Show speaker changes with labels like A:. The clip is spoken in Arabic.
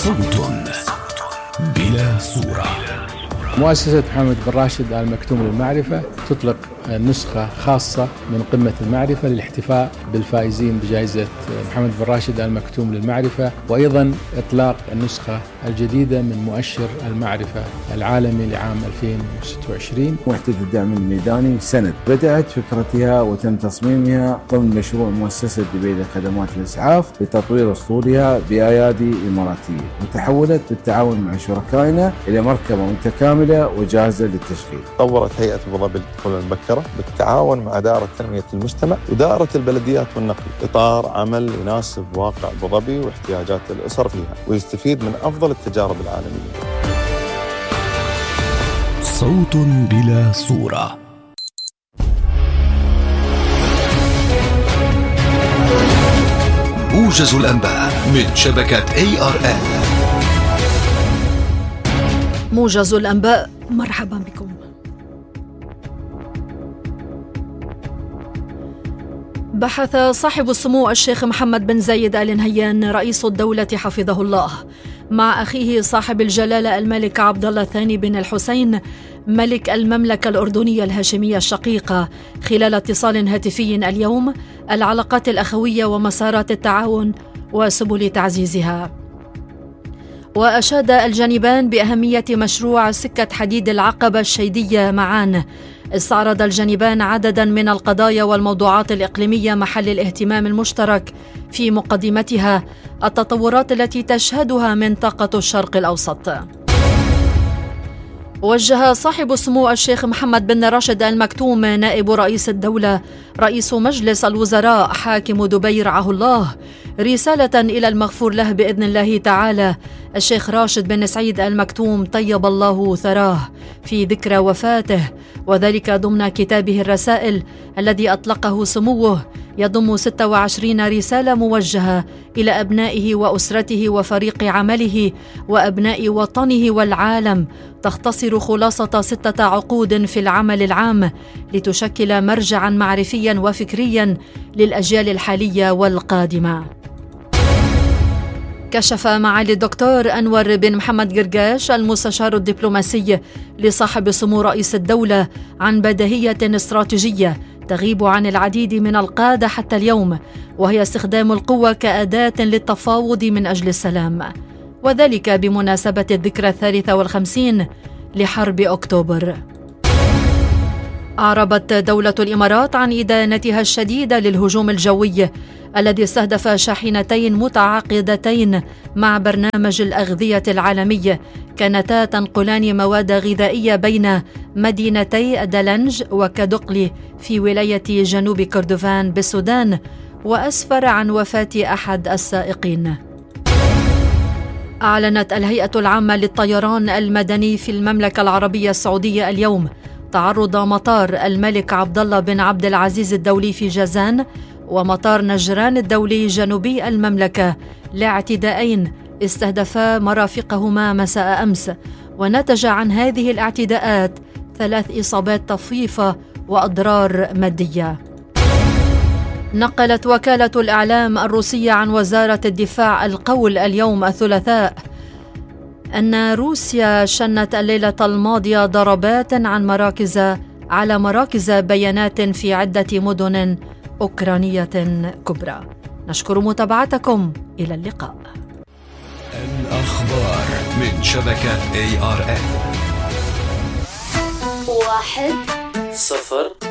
A: صوت بلا صورة.
B: مؤسسة محمد بن راشد آل مكتوم للمعرفة تطلق نسخة خاصة من قمة المعرفة للاحتفاء بالفائزين بجائزة محمد بن راشد آل مكتوم للمعرفة، وأيضا إطلاق النسخة الجديدة من مؤشر المعرفة العالمي لعام 2026.
C: وحدة الدعم الميداني سند بدأت فكرتها وتم تصميمها ضمن مشروع مؤسسة دبي لخدمات الإسعاف لتطوير أسطولها بأيادي إماراتية، وتحولت بالتعاون مع شركائنا إلى مركبة متكاملة وجاهزة للتشغيل.
D: طورت هيئة أبو ظبي للطفولة المبكرة بالتعاون مع دائرة تنمية المجتمع ودائرة البلديات والنقل إطار عمل يناسب واقع أبو ظبي واحتياجات الأسر فيها ويستفيد من أفضل التجارب العالمية.
A: صوت بلا صورة. موجز الأنباء من شبكة ARN.
E: موجز الأنباء، مرحبا بكم. بحث صاحب السمو الشيخ محمد بن زايد آل نهيان رئيس الدولة حفظه الله مع أخيه صاحب الجلالة الملك عبد الله الثاني بن الحسين ملك المملكة الأردنية الهاشمية الشقيقة خلال اتصال هاتفي اليوم العلاقات الأخوية ومسارات التعاون وسبل تعزيزها. وأشاد الجانبان بأهمية مشروع سكة حديد العقبة الشيدية معان. استعرض الجانبان عددا من القضايا والموضوعات الإقليمية محل الاهتمام المشترك، في مقدمتها التطورات التي تشهدها منطقة الشرق الأوسط. وجه صاحب السمو الشيخ محمد بن راشد آل مكتوم نائب رئيس الدولة رئيس مجلس الوزراء حاكم دبي رعاه الله رسالة إلى المغفور له بإذن الله تعالى الشيخ راشد بن سعيد آل مكتوم طيب الله ثراه في ذكرى وفاته، وذلك ضمن كتابه الرسائل الذي أطلقه سموه يضم 26 رسالة موجهة إلى أبنائه وأسرته وفريق عمله وأبناء وطنه والعالم، تختصر خلاصة 6 عقود في العمل العام لتشكل مرجعا معرفيا وفكريا للأجيال الحالية والقادمة. كشف معالي الدكتور أنور بن محمد قرقاش المستشار الدبلوماسي لصاحب سمو رئيس الدولة عن بديهية استراتيجية تغيب عن العديد من القادة حتى اليوم، وهي استخدام القوة كأداة للتفاوض من أجل السلام، وذلك بمناسبة الذكرى 53 لحرب أكتوبر. أعربت دولة الإمارات عن إدانتها الشديدة للهجوم الجوي الذي استهدف شاحنتين متعاقدتين مع برنامج الأغذية العالمي كانتا تنقلان مواد غذائية بين مدينتي دلنج وكدقلي في ولاية جنوب كردفان بالسودان، وأسفر عن وفاة أحد السائقين. أعلنت الهيئة العامة للطيران المدني في المملكة العربية السعودية اليوم تعرض مطار الملك عبد الله بن عبد العزيز الدولي في جازان ومطار نجران الدولي جنوبي المملكة لاعتداءين استهدفا مرافقهما مساء أمس، ونتج عن هذه الاعتداءات 3 إصابات طفيفة وأضرار مادية. نقلت وكالة الإعلام الروسية عن وزارة الدفاع القول اليوم الثلاثاء أن روسيا شنت الليلة الماضية ضربات على مراكز بيانات في عدة مدن أوكرانية كبرى. نشكر متابعتكم، إلى اللقاء.
A: الأخبار من شبكة ARN.
F: 1 0